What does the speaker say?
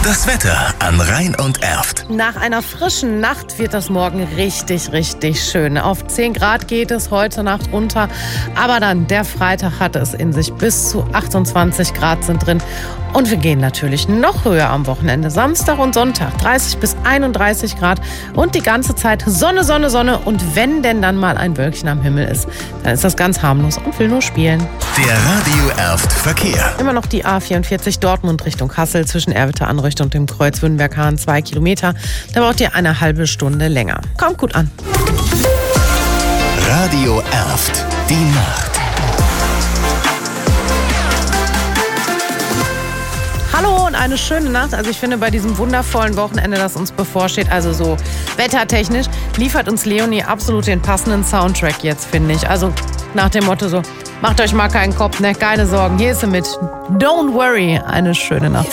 Das Wetter an Rhein und Erft. Nach einer frischen Nacht wird das morgen richtig, richtig schön. Auf 10 Grad geht es heute Nacht runter, aber dann der Freitag hat es in sich. Bis zu 28 Grad sind drin. Und wir gehen natürlich noch höher am Wochenende. Samstag und Sonntag 30 bis 31 Grad und die ganze Zeit Sonne, Sonne, Sonne. Und wenn denn dann mal ein Wölkchen am Himmel ist, dann ist das ganz harmlos und will nur spielen. Der Radio Erft Verkehr. Immer noch die A44 Dortmund Richtung Kassel zwischen Erwitte-Anricht und dem Kreuz Wünnberg-Hahn 2 Kilometer. Da braucht ihr eine halbe Stunde länger. Kommt gut an. Radio Erft. Die Nacht. Hallo und eine schöne Nacht. Also ich finde, bei diesem wundervollen Wochenende, das uns bevorsteht, also so wettertechnisch, liefert uns Leonie absolut den passenden Soundtrack jetzt, finde ich. Also nach dem Motto so, macht euch mal keinen Kopf, ne? Keine Sorgen, hier ist sie mit Don't Worry. Eine schöne Nacht.